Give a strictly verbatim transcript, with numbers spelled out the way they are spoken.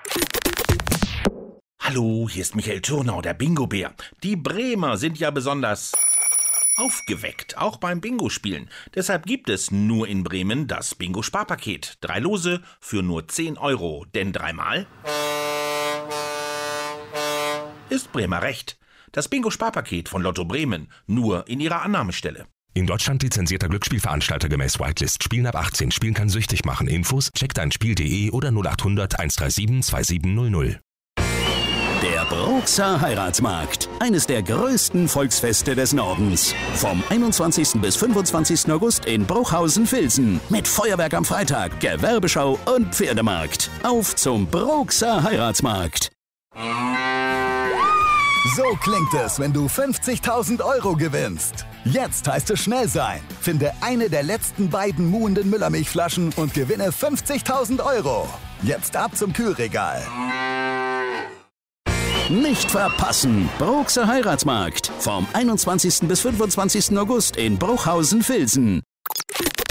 Hallo, hier ist Michael Thürnau, der Bingo-Bär. Die Bremer sind ja besonders aufgeweckt, auch beim Bingo-Spielen. Deshalb gibt es nur in Bremen das Bingo-Sparpaket. Drei Lose für nur zehn Euro, denn dreimal ist Bremer recht. Das Bingo-Sparpaket von Lotto Bremen, nur in ihrer Annahmestelle. In Deutschland lizenzierter Glücksspielveranstalter gemäß Whitelist. Spielen ab achtzehn. Spielen kann süchtig machen. Infos check dein Spiel punkt de oder null acht hundert eins drei sieben zwei sieben null null. Der Bruxer Heiratsmarkt. Eines der größten Volksfeste des Nordens. Vom einundzwanzigsten bis fünfundzwanzigsten August in Bruchhausen-Vilsen. Mit Feuerwerk am Freitag, Gewerbeschau und Pferdemarkt. Auf zum Bruxer Heiratsmarkt. So klingt es, wenn du fünfzigtausend Euro gewinnst. Jetzt heißt es schnell sein. Finde eine der letzten beiden muhenden Müllermilchflaschen und gewinne fünfzigtausend Euro. Jetzt ab zum Kühlregal. Nicht verpassen! Bruxer Heiratsmarkt. Vom einundzwanzigsten bis fünfundzwanzigsten August in Bruchhausen-Vilsen.